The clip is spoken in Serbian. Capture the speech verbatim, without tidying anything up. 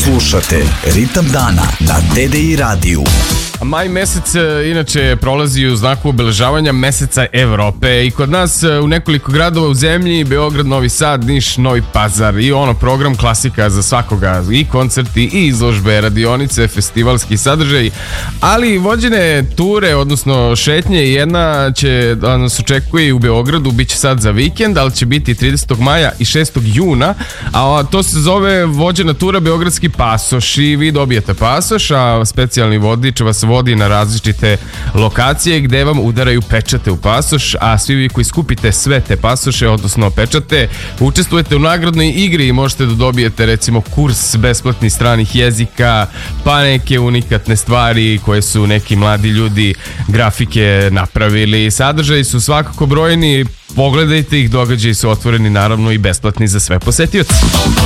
Slušate Ritam dana na D D I radiju. Maj mesec inače prolazi u znaku obeležavanja meseca Evrope i kod nas u nekoliko gradova u zemlji, Beograd, Novi Sad, Niš, Novi Pazar i ono program klasika za svakoga, i koncerti i izložbe, radionice, festivalski sadržaj, ali vođene ture, odnosno šetnje, jedna će da nas očekuje u Beogradu, bit će sad za vikend, ali će biti tridesetog maja i šestog juna, a to se zove vođena tura Beogradski pasoš i vi dobijete pasoš, a specijalni vodič vas vodi na različite lokacije gde vam udaraju pečate u pasoš, a svi vi koji skupite sve te pasoše, odnosno pečate, učestvujete u nagradnoj igri i možete da dobijete recimo kurs besplatnih stranih jezika, pa neke unikatne stvari koje su neki mladi ljudi grafike napravili. Sadržaji su svakako brojni, pogledajte ih, događaji su otvoreni naravno i besplatni za sve posetioce.